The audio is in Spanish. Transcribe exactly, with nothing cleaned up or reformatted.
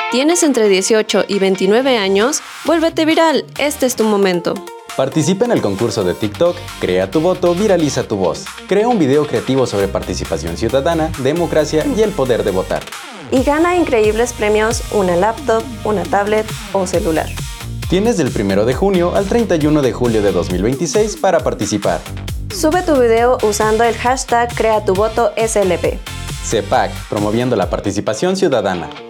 ¿Tienes entre dieciocho y veintinueve años? ¡Vuélvete viral! Este es tu momento. Participa en el concurso de TikTok Crea tu voto, viraliza tu voz. Crea un video creativo sobre participación ciudadana, democracia y el poder de votar. Y gana increíbles premios, una laptop, una tablet o celular. Tienes del primero de junio al treinta y uno de julio de dos mil veintiséis para participar. Sube tu video usando el hashtag Crea tu voto S L P. C E P A C, promoviendo la participación ciudadana.